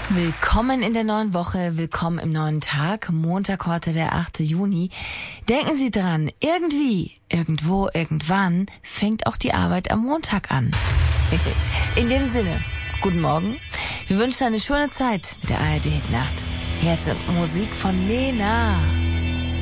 Willkommen in der neuen Woche, willkommen im neuen Tag, Montag heute der 8. Juni. Denken Sie dran, irgendwie, irgendwo, irgendwann fängt auch die Arbeit am Montag an. In dem Sinne, guten Morgen. Wir wünschen eine schöne Zeit mit der ARD Nacht. Herz und Musik von Lena.